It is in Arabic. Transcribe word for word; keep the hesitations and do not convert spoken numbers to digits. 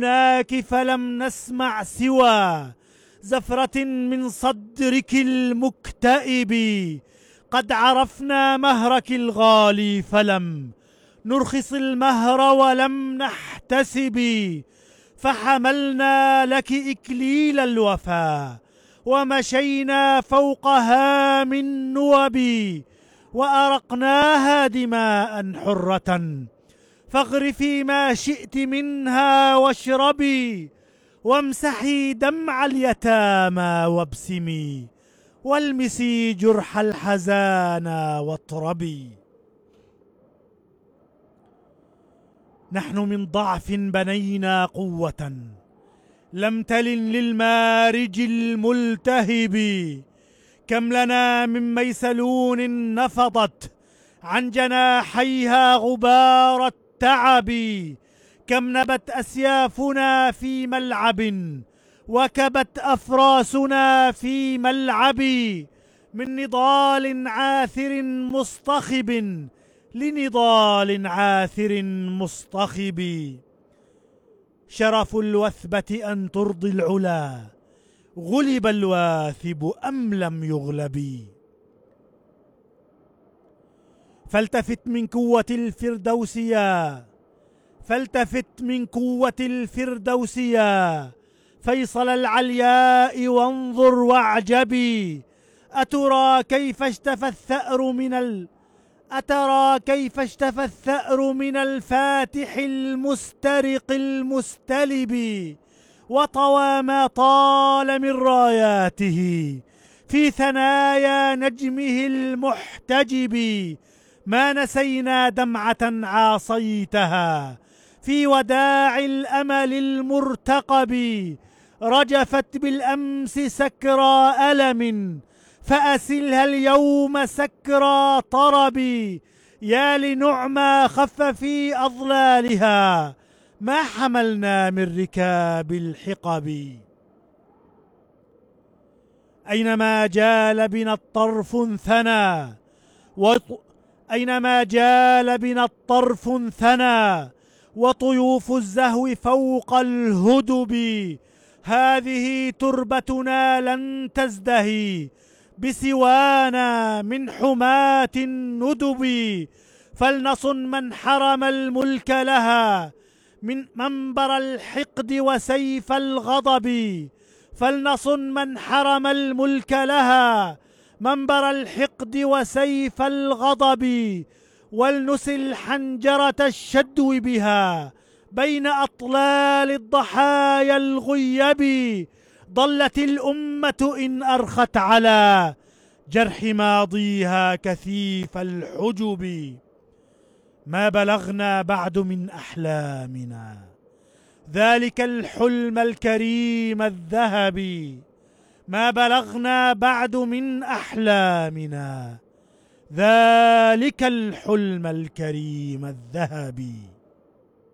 هناك فلم نسمع سوى زفرة من صدرك المكتئب. قد عرفنا مهرك الغالي فلم نرخص المهر ولم نحتسب. فحملنا لك إكليل الوفا ومشينا فوقها من نوب. وأرقناها دماء حرة فاغرفي ما شئت منها واشربي. وامسحي دمع اليتامى وابسمي والمسي جرح الحزانى واطربي. نحن من ضعف بنينا قوة لم تلن للمارج الملتهب. كم لنا من ميسلون نفضت عن جناحيها غبار التعب. كم نبت أسيافنا في ملعب وكبت أفراسنا في ملعب. من نضال عاثر مصطخب لنضال عاثر مصطخب. شرف الوثبة أن ترضي العلا غلب الواثب أم لم يغلب. فالتفت من قوة الفردوس يا فالتفت من قوة الفردوس يا فيصل العلياء وانظر واعجبي. أترى كيف اشتفى الثأر من ال أترى كيف اشتفى الثأر من الفاتح المسترق المستلب. وطوى ما طال من راياته في ثنايا نجمه المحتجب. ما نسينا دمعة عاصيتها في وداع الأمل المرتقب. رجفت بالأمس سكرى ألم فأسلها اليوم سكرى طرب. يا لنعمى خف في أظلالها ما حملنا من ركاب الحقب. أينما جال بنا الطرف ثنى وط... أينما جال بنا الطرف ثنى وطيوف الزهو فوق الهدب. هذه تربتنا لن تزدهي بسوانا من حماة الندب. فلنصن من حرم الملك لها من منبر الحقد وسيف الغضب. فلنصن من حرم الملك لها منبر الحقد وسيف الغضب. ولنسل حنجرة الشدو بها بين أطلال الضحايا الغيب. ضلت الأمة إن أرخت على جرح ماضيها كثيف الحجب. ما بلغنا بعد من أحلامنا ذلك الحلم الكريم الذهبي. ما بلغنا بعد من أحلامنا ذلك الحلم الكريم الذهبي.